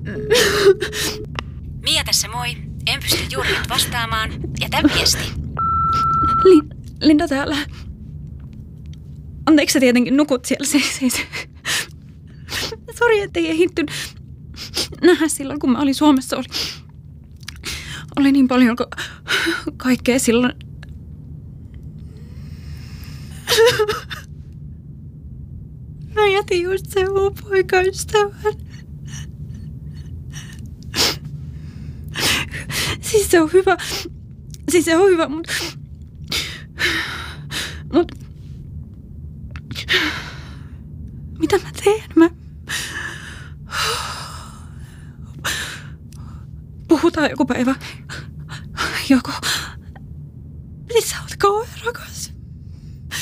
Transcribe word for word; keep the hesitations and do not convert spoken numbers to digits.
Mia tässä moi. En pysty juuri nyt vastaamaan. Jätä viesti. Lin- Linda täällä. Anteeksi sä tietenkin nukut siellä. Siis, siis. Sori, ettei ehitty nähdä silloin, kun mä olin Suomessa. Oli, oli niin paljon ka- kaikkea silloin. Mä jätin just sen mun poikaystävän. Siis se on hyvä. Siis se on hyvä, mut... Mut... Mitä mä teen? Mä... Puhutaan joku päivä. Joko... Siis sä oot kauhean rakas.